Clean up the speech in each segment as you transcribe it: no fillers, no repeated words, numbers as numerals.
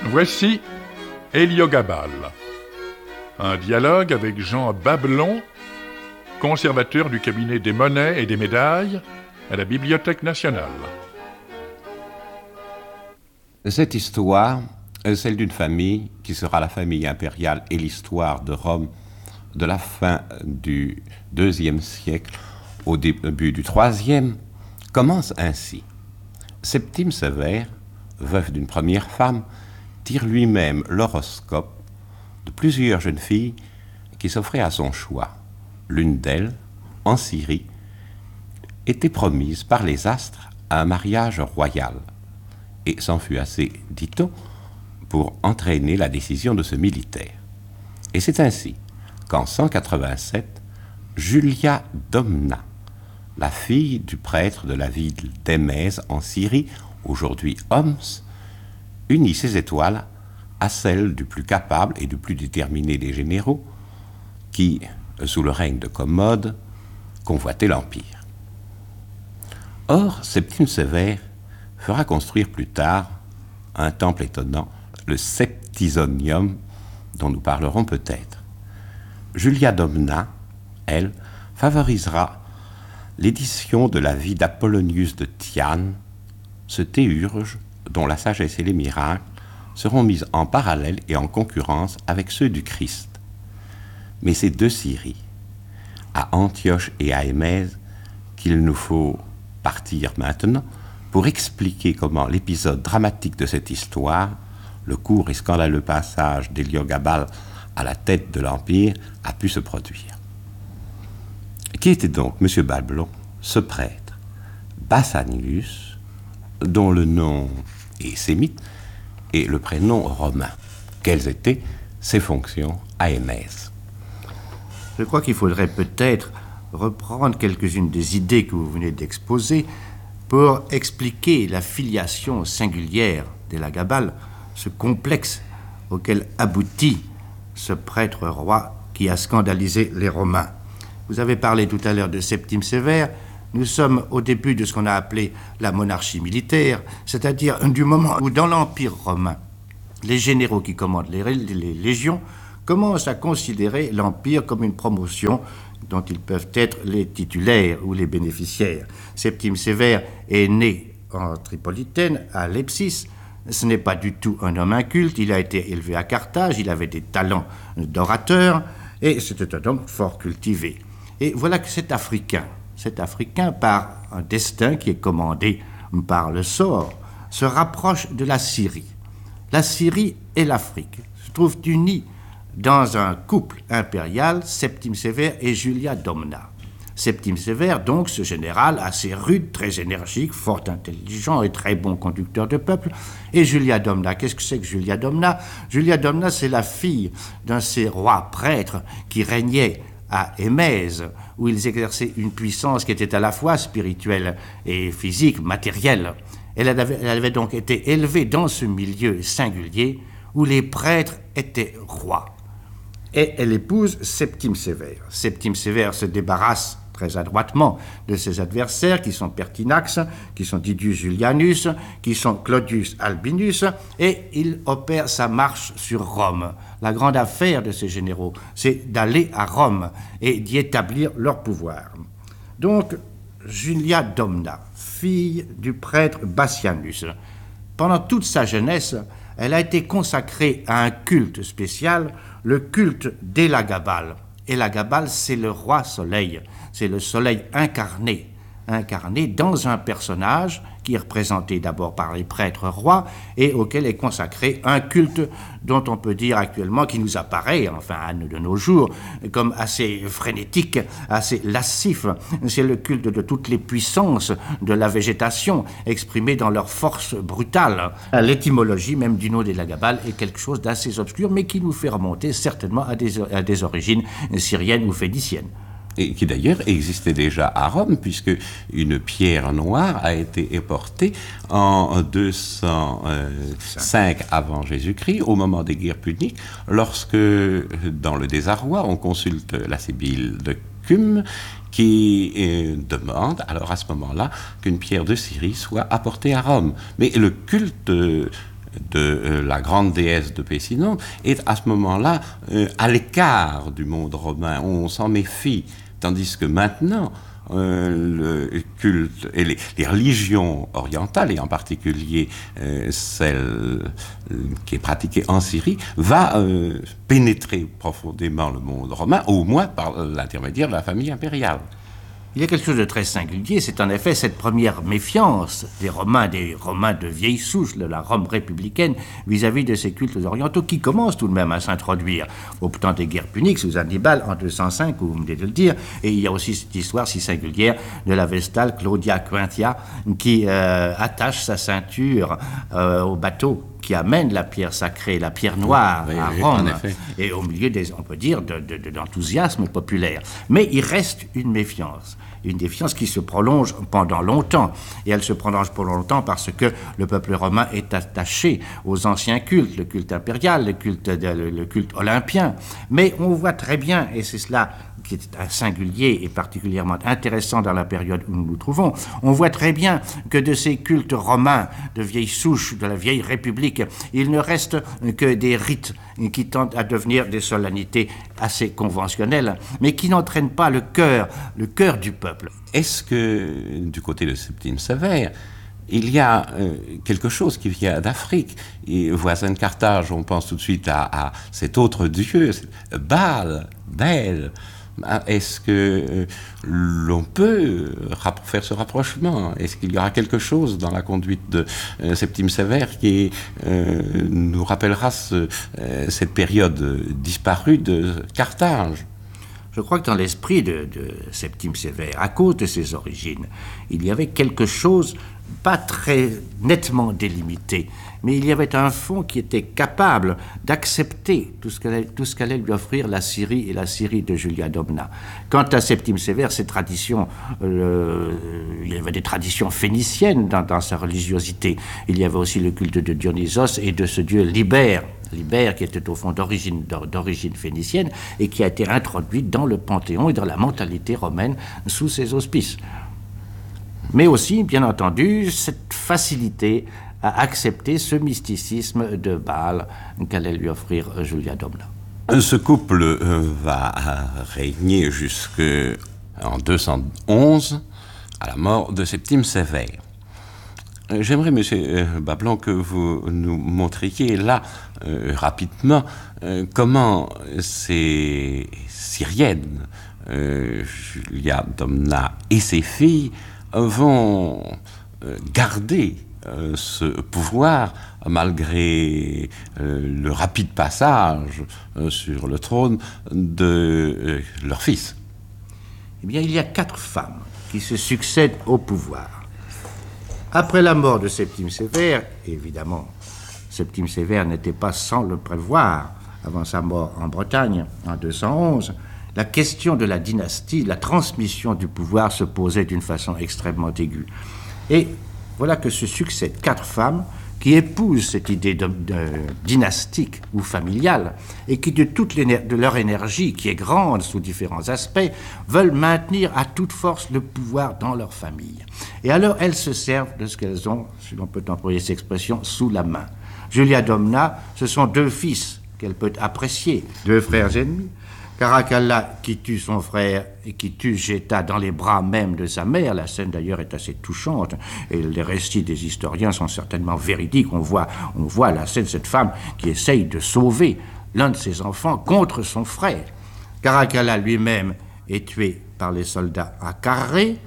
Voici Héliogabale, un dialogue avec Jean Babelon, conservateur du cabinet des monnaies et des médailles à la Bibliothèque nationale. Cette histoire est celle d'une famille qui sera la famille impériale et l'histoire de Rome de la fin du IIe siècle au début du IIIe commence ainsi. Septime Sévère, veuf d'une première femme, tire lui-même l'horoscope de plusieurs jeunes filles qui s'offraient à son choix. L'une d'elles, en Syrie, était promise par les astres à un mariage royal. Et s'en fut assez, dit-on, pour entraîner la décision de ce militaire. Et c'est ainsi qu'en 187, Julia Domna, la fille du prêtre de la ville d'Émèse en Syrie, aujourd'hui Homs, unit ses étoiles à celles du plus capable et du plus déterminé des généraux qui, sous le règne de Commode, convoitaient l'Empire. Or, Septime Sévère fera construire plus tard un temple étonnant, le Septisonium, dont nous parlerons peut-être. Julia Domna, elle, favorisera l'édition de la vie d'Apollonius de Tyane, ce théurge dont la sagesse et les miracles seront mis en parallèle et en concurrence avec ceux du Christ. Mais c'est de Syrie, à Antioche et à Émèse, qu'il nous faut partir maintenant pour expliquer comment l'épisode dramatique de cette histoire, le court et scandaleux passage d'Héliogabale à la tête de l'Empire, a pu se produire. Qui était donc, M. Babelon, ce prêtre, Bassanius, dont le nom est sémite et le prénom romain? Quelles étaient ses fonctions à Émèse? Je crois qu'il faudrait peut-être reprendre quelques-unes des idées que vous venez d'exposer pour expliquer la filiation singulière d'Héliogabale, ce complexe auquel aboutit ce prêtre roi qui a scandalisé les Romains. Vous avez parlé tout à l'heure de Septime Sévère. Nous sommes au début de ce qu'on a appelé la monarchie militaire, c'est-à-dire du moment où dans l'Empire romain, les généraux qui commandent les légions commencent à considérer l'Empire comme une promotion dont ils peuvent être les titulaires ou les bénéficiaires. Septime Sévère est né en Tripolitaine, à Lepsis. Ce n'est pas du tout un homme inculte, il a été élevé à Carthage, il avait des talents d'orateur, et c'était un homme fort cultivé. Et voilà que cet Africain, par un destin qui est commandé par le sort, se rapproche de la Syrie. La Syrie et l'Afrique se trouvent unis dans un couple impérial, Septime Sévère et Julia Domna. Septime Sévère, donc, ce général assez rude, très énergique, fort intelligent et très bon conducteur de peuple. Et Julia Domna, qu'est-ce que c'est que Julia Domna? Julia Domna, c'est la fille d'un de ces rois prêtres qui régnaient à Émèse, où ils exerçaient une puissance qui était à la fois spirituelle et physique, matérielle. Elle avait donc été élevée dans ce milieu singulier où les prêtres étaient rois. Et elle épouse Septime Sévère. Septime Sévère se débarrasse très adroitement de ses adversaires qui sont Pertinax, qui sont Didius Julianus, qui sont Claudius Albinus, et il opère sa marche sur Rome. La grande affaire de ces généraux, c'est d'aller à Rome et d'y établir leur pouvoir. Donc, Julia Domna, fille du prêtre Bassianus, pendant toute sa jeunesse, elle a été consacrée à un culte spécial, le culte d'Héliogabale. Héliogabale, c'est le roi soleil, c'est le soleil incarné dans un personnage qui est représenté d'abord par les prêtres rois et auquel est consacré un culte dont on peut dire actuellement, qui nous apparaît, enfin de nos jours, comme assez frénétique, assez lascif. C'est le culte de toutes les puissances de la végétation exprimées dans leur force brutale. L'étymologie même du nom d'Héliogabale est quelque chose d'assez obscur, mais qui nous fait remonter certainement à des origines syriennes ou phéniciennes. Et qui d'ailleurs existait déjà à Rome, puisque une pierre noire a été éportée en 205 avant Jésus-Christ, au moment des guerres puniques, lorsque, dans le désarroi, on consulte la Sibylle de Cumes, qui demande, alors à ce moment-là, qu'une pierre de Syrie soit apportée à Rome. Mais le culte de la grande déesse de Pessinonte, est à ce moment-là à l'écart du monde romain. On s'en méfie, tandis que maintenant, le culte et les religions orientales, et en particulier celle qui est pratiquée en Syrie, va pénétrer profondément le monde romain, au moins par l'intermédiaire de la famille impériale. Il y a quelque chose de très singulier, c'est en effet cette première méfiance des Romains de vieille souche, de la Rome républicaine, vis-à-vis de ces cultes orientaux, qui commencent tout de même à s'introduire au temps des guerres puniques sous Hannibal en 205, vous venez de le dire, et il y a aussi cette histoire si singulière de la Vestale Claudia Quintia, qui attache sa ceinture au bateau qui amène la pierre sacrée, la pierre noire à Rome, et au milieu on peut dire, de l'enthousiasme populaire. Mais il reste une méfiance qui se prolonge pendant longtemps, et elle se prolonge pendant longtemps parce que le peuple romain est attaché aux anciens cultes, le culte impérial, le culte olympien. Mais on voit très bien, et c'est cela qui est singulier et particulièrement intéressant dans la période où nous nous trouvons, on voit très bien que de ces cultes romains de vieille souche, de la vieille République, il ne reste que des rites qui tentent à devenir des solennités assez conventionnelles, mais qui n'entraînent pas le cœur du peuple. Est-ce que, du côté de Septime Sévère, il y a quelque chose qui vient d'Afrique, et voisin de Carthage, on pense tout de suite à cet autre dieu, Baal, Bel. Est-ce que l'on peut faire ce rapprochement? Est-ce qu'il y aura quelque chose dans la conduite de Septime Sévère qui nous rappellera cette période disparue de Carthage? Je crois que dans l'esprit de Septime Sévère, à cause de ses origines, il y avait quelque chose pas très nettement délimité, mais il y avait un fond qui était capable d'accepter tout ce qu'allait lui offrir la Syrie et la Syrie de Julia Domna. Quant à Septime Sévère, ses traditions, il y avait des traditions phéniciennes dans sa religiosité. Il y avait aussi le culte de Dionysos et de ce dieu Libère qui était au fond d'origine phénicienne et qui a été introduit dans le panthéon et dans la mentalité romaine sous ses auspices. Mais aussi, bien entendu, cette facilité à accepter ce mysticisme de Baal qu'allait lui offrir Julia Domna. Ce couple va régner jusqu'en 211, à la mort de Septime Sévère. J'aimerais, monsieur Bablon, que vous nous montriez là, rapidement, comment ces Syriennes, Julia Domna et ses filles, vont garder ce pouvoir malgré le rapide passage sur le trône de leur fils. Eh bien, il y a 4 femmes qui se succèdent au pouvoir. Après la mort de Septime Sévère, évidemment, Septime Sévère n'était pas sans le prévoir avant sa mort en Bretagne en 211, la question de la dynastie, la transmission du pouvoir se posait d'une façon extrêmement aiguë. Et voilà que se succèdent 4 femmes qui épousent cette idée de dynastique ou familiale et qui, de leur énergie, qui est grande sous différents aspects, veulent maintenir à toute force le pouvoir dans leur famille. Et alors, elles se servent de ce qu'elles ont, si l'on peut employer cette expression, sous la main. Julia Domna, ce sont 2 fils qu'elle peut apprécier, 2 frères ennemis. Caracalla qui tue son frère et qui tue Geta dans les bras même de sa mère. La scène d'ailleurs est assez touchante et les récits des historiens sont certainement véridiques. On voit la scène de cette femme qui essaye de sauver l'un de ses enfants contre son frère. Caracalla lui-même est tué par les soldats à Carré.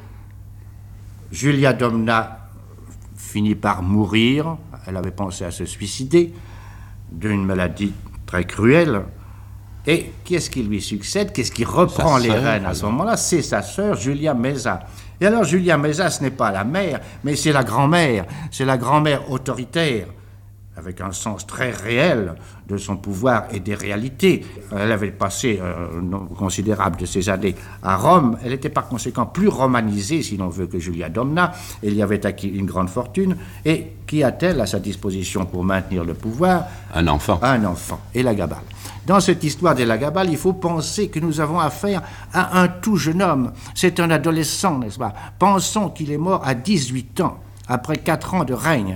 Julia Domna finit par mourir. Elle avait pensé à se suicider d'une maladie très cruelle. Et qu'est-ce qui lui succède? Qu'est-ce qui reprend les rênes à ce moment-là? C'est sa sœur Julia Mesa. Et alors Julia Mesa, ce n'est pas la mère, mais c'est la grand-mère. C'est la grand-mère autoritaire, avec un sens très réel de son pouvoir et des réalités. Elle avait passé un nombre considérable de ses années à Rome. Elle était par conséquent plus romanisée, si l'on veut, que Julia Domna. Elle y avait acquis une grande fortune. Et qui a-t-elle à sa disposition pour maintenir le pouvoir? Un enfant. Un enfant, Elagabal. Dans cette histoire d'Elagabal, il faut penser que nous avons affaire à un tout jeune homme. C'est un adolescent, n'est-ce pas? Pensons qu'il est mort à 18 ans, après 4 ans de règne.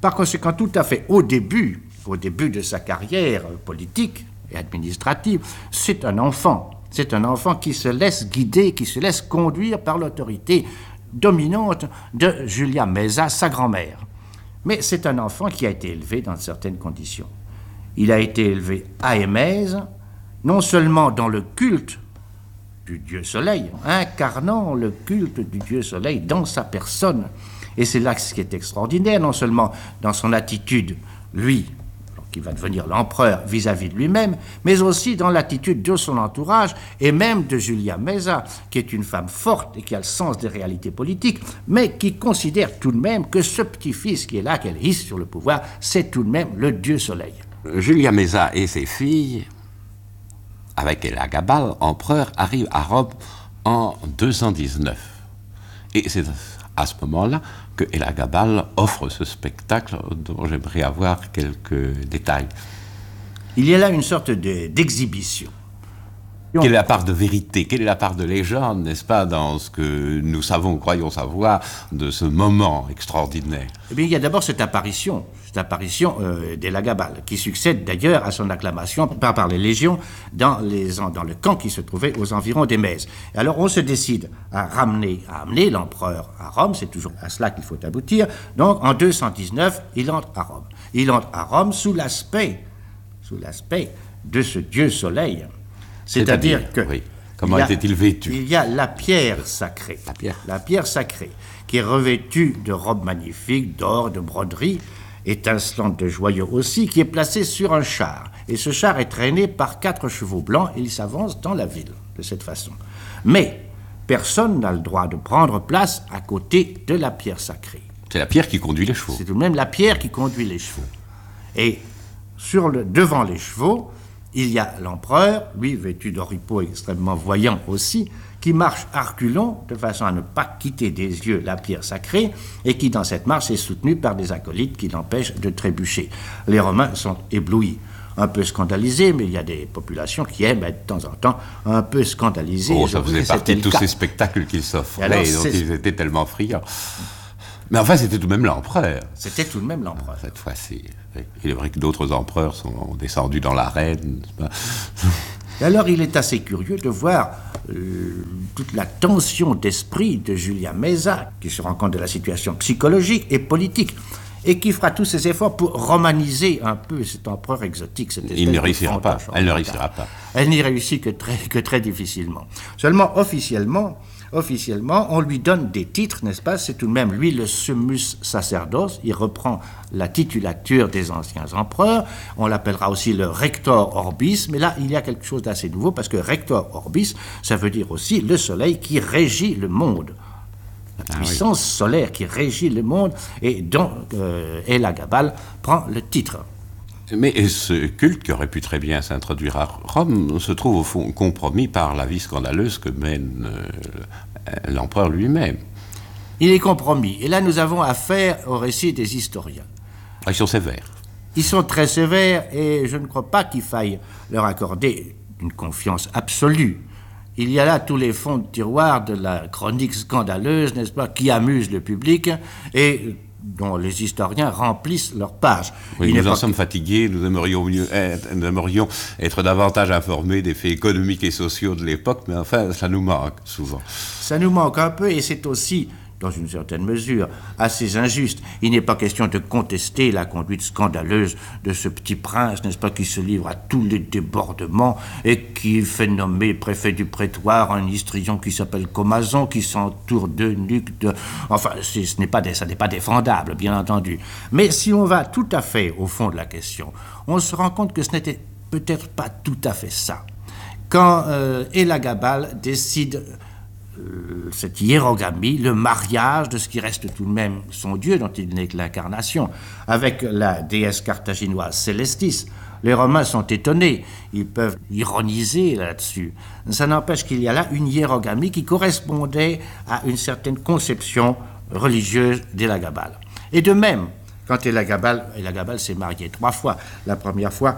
Par conséquent, tout à fait, au début de sa carrière politique et administrative, c'est un enfant. C'est un enfant qui se laisse guider, qui se laisse conduire par l'autorité dominante de Julia Mesa, sa grand-mère. Mais c'est un enfant qui a été élevé dans certaines conditions. Il a été élevé à Émèse, non seulement dans le culte du Dieu Soleil, incarnant le culte du Dieu Soleil dans sa personne. Et c'est là ce qui est extraordinaire, non seulement dans son attitude, lui, qui va devenir l'empereur vis-à-vis de lui-même, mais aussi dans l'attitude de son entourage et même de Julia Mesa, qui est une femme forte et qui a le sens des réalités politiques, mais qui considère tout de même que ce petit-fils qui est là, qu'elle hisse sur le pouvoir, c'est tout de même le Dieu Soleil. Julia Mesa et ses filles, avec Elagabal, empereur, arrivent à Rome en 219. Et c'est à ce moment-là que Elagabal offre ce spectacle dont j'aimerais avoir quelques détails. Il y a là une sorte d'exhibition. Quelle est la part de vérité, quelle est la part de légende, n'est-ce pas, dans ce que nous savons, croyons savoir, de ce moment extraordinaire? Eh bien, il y a d'abord cette apparition d'Elagabal, qui succède d'ailleurs à son acclamation par les légions dans le camp qui se trouvait aux environs d'Émèse. Alors on se décide à amener l'empereur à Rome, c'est toujours à cela qu'il faut aboutir. Donc en 219, il entre à Rome. Il entre à Rome sous l'aspect de ce Dieu Soleil. C'est-à-dire que... Oui. Comment était-il vêtu? Il y a la pierre sacrée. La pierre sacrée, qui est revêtue de robes magnifiques, d'or, de broderie, étincelante de joyaux aussi, qui est placée sur un char. Et ce char est traîné par 4 chevaux blancs et il s'avance dans la ville, de cette façon. Mais personne n'a le droit de prendre place à côté de la pierre sacrée. C'est la pierre qui conduit les chevaux. C'est tout de même la pierre qui conduit les chevaux. Et devant les chevaux, il y a l'empereur, lui vêtu d'oripeaux extrêmement voyant aussi, qui marche à reculons de façon à ne pas quitter des yeux la pierre sacrée et qui dans cette marche est soutenu par des acolytes qui l'empêchent de trébucher. Les Romains sont éblouis, un peu scandalisés, mais il y a des populations qui aiment être de temps en temps un peu scandalisées. Oh, ça faisait partie de tous ces spectacles qu'ils s'offraient, dont ils étaient tellement friands. Mais enfin, c'était tout de même l'empereur. C'était tout de même l'empereur. Cette fois-ci. Il est vrai que d'autres empereurs sont descendus dans l'arène. Et alors, il est assez curieux de voir toute la tension d'esprit de Julia Mesa, qui se rend compte de la situation psychologique et politique, et qui fera tous ses efforts pour romaniser un peu cet empereur exotique. Il ne réussira pas. Elle ne réussira pas. Elle n'y réussit que très difficilement. Seulement, officiellement, on lui donne des titres, n'est-ce pas? C'est tout de même, lui, le summus sacerdos. Il reprend la titulature des anciens empereurs. On l'appellera aussi le rector orbis. Mais là, il y a quelque chose d'assez nouveau, parce que rector orbis, ça veut dire aussi le soleil qui régit le monde. La puissance solaire qui régit le monde, et dont Elagabal prend le titre. Mais ce culte, qui aurait pu très bien s'introduire à Rome, se trouve au fond compromis par la vie scandaleuse que mène l'empereur lui-même. Il est compromis. Et là, nous avons affaire au récit des historiens. Ils sont sévères. Ils sont très sévères et je ne crois pas qu'il faille leur accorder une confiance absolue. Il y a là tous les fonds de tiroir de la chronique scandaleuse, n'est-ce pas, qui amuse le public et dont les historiens remplissent leurs pages. Oui, nous en sommes fatigués, nous aimerions être davantage informés des faits économiques et sociaux de l'époque, mais enfin, ça nous manque souvent. Ça nous manque un peu, et c'est aussi, dans une certaine mesure, assez injuste. Il n'est pas question de contester la conduite scandaleuse de ce petit prince, n'est-ce pas, qui se livre à tous les débordements et qui fait nommer préfet du prétoire un histrion qui s'appelle Comazon, qui s'entoure de nuques de... Enfin, ça n'est pas défendable, bien entendu. Mais si on va tout à fait au fond de la question, on se rend compte que ce n'était peut-être pas tout à fait ça. Quand Elagabal décide... cette hiérogamie, le mariage de ce qui reste tout de même son Dieu, dont il n'est que l'incarnation, avec la déesse carthaginoise Célestis. Les Romains sont étonnés, ils peuvent ironiser là-dessus. Ça n'empêche qu'il y a là une hiérogamie qui correspondait à une certaine conception religieuse d'Elagabal. Et de même, quand Elagabal s'est marié 3 fois, la première fois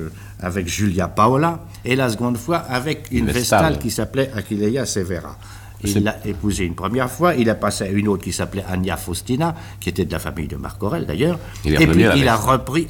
avec Julia Paola, et la seconde fois avec une Vestale qui s'appelait Aquileia Severa. Il l'a épousée une première fois, il a passé à une autre qui s'appelait Agna Faustina, qui était de la famille de Marc Aurèle d'ailleurs, et puis il a repris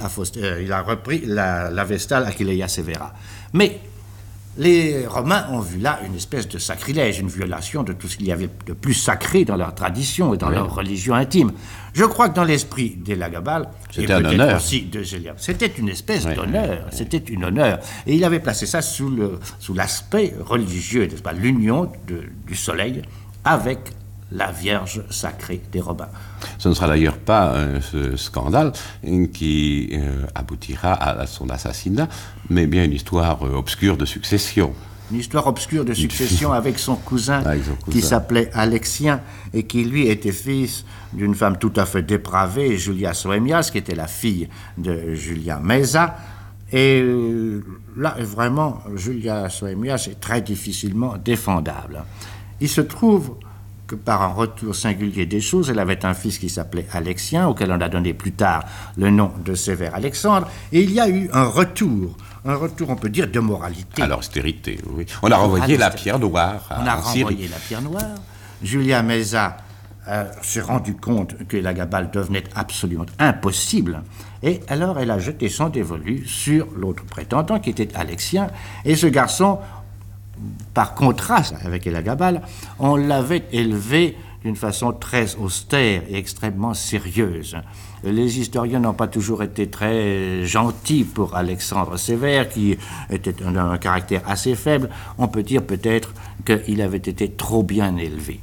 la Vestale Aquileia Severa. Mais les Romains ont vu là une espèce de sacrilège, une violation de tout ce qu'il y avait de plus sacré dans leur tradition et dans leur religion intime. Je crois que dans l'esprit d'Elagabal, c'était un honneur. Aussi de Gélias, c'était une espèce d'honneur, c'était une honneur. Et il avait placé ça sous l'aspect religieux, n'est-ce pas, l'union du soleil avec la Vierge sacrée des Romains. Ce ne sera d'ailleurs pas ce scandale qui aboutira à son assassinat, mais bien une histoire obscure de succession. Une histoire obscure de succession avec son cousin qui s'appelait Alexien et qui, lui, était fils d'une femme tout à fait dépravée, Julia Soemias, qui était la fille de Julia Mesa. Et là, vraiment, Julia Soemias est très difficilement défendable. Il se trouve que par un retour singulier des choses, elle avait un fils qui s'appelait Alexien, auquel on a donné plus tard le nom de Sévère Alexandre, et il y a eu un retour, on peut dire, de moralité. À l'austérité, oui. On a renvoyé la pierre noire en Syrie. La pierre noire. Julia Mesa s'est rendu compte que Elagabal devenait absolument impossible, et alors elle a jeté son dévolu sur l'autre prétendant, qui était Alexien, et ce garçon, par contraste avec Elagabal, on l'avait élevé d'une façon très austère et extrêmement sérieuse. Les historiens n'ont pas toujours été très gentils pour Alexandre Sévère, qui était d'un caractère assez faible. On peut dire peut-être qu'il avait été trop bien élevé.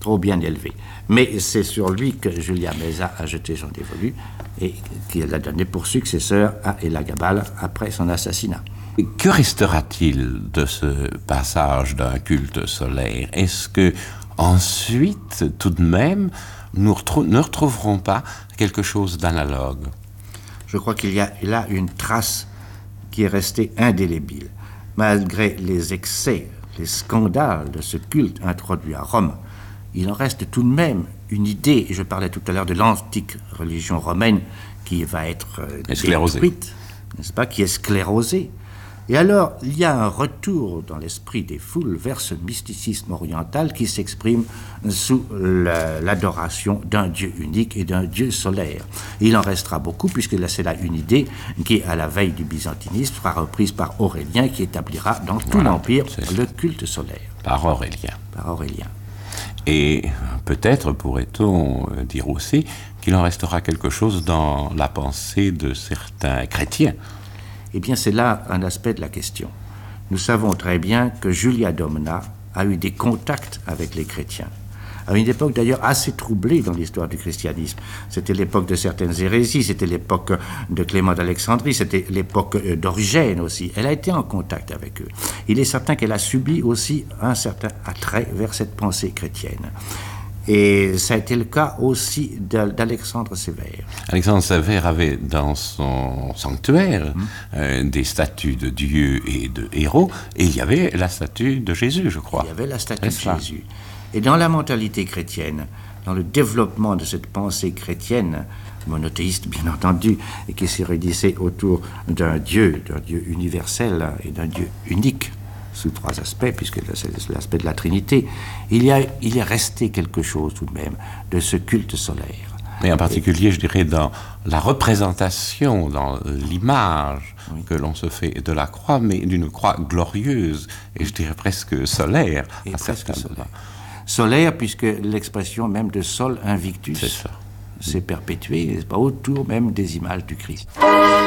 Mais c'est sur lui que Julia Mesa a jeté son dévolu et qu'il a donné pour successeur à Elagabal après son assassinat. Que restera-t-il de ce passage d'un culte solaire? Est-ce que ensuite, tout de même, nous ne retrouverons pas quelque chose d'analogue? Je crois qu'il y a là une trace qui est restée indélébile. Malgré les excès, les scandales de ce culte introduit à Rome, il en reste tout de même une idée, et je parlais tout à l'heure de l'antique religion romaine qui va être détruite, n'est-ce pas, qui est sclérosée. Et alors, il y a un retour dans l'esprit des foules vers ce mysticisme oriental qui s'exprime sous l'adoration d'un Dieu unique et d'un Dieu solaire. Et il en restera beaucoup, puisque là, c'est là une idée qui, à la veille du byzantinisme, sera reprise par Aurélien, qui établira dans tout l'Empire le culte solaire. Par Aurélien. Et peut-être pourrait-on dire aussi qu'il en restera quelque chose dans la pensée de certains chrétiens. Eh bien, c'est là un aspect de la question. Nous savons très bien que Julia Domna a eu des contacts avec les chrétiens. À une époque d'ailleurs assez troublée dans l'histoire du christianisme. C'était l'époque de certaines hérésies, c'était l'époque de Clément d'Alexandrie, c'était l'époque d'Origène aussi. Elle a été en contact avec eux. Il est certain qu'elle a subi aussi un certain attrait vers cette pensée chrétienne. Et ça a été le cas aussi d'Alexandre Sévère. Alexandre Sévère avait dans son sanctuaire des statues de dieux et de héros, et il y avait la statue de Jésus, je crois. Il y avait la statue de Jésus. Et dans la mentalité chrétienne, dans le développement de cette pensée chrétienne, monothéiste bien entendu, et qui s'érudissait autour d'un Dieu universel et d'un Dieu unique, sous trois aspects, puisque c'est l'aspect de la Trinité, il est resté quelque chose tout de même de ce culte solaire. Et en particulier, je dirais, dans la représentation, dans l'image que l'on se fait de la croix, mais d'une croix glorieuse, et je dirais presque solaire. Et presque solaire, puisque l'expression même de Sol Invictus s'est perpétuée, autour même des images du Christ.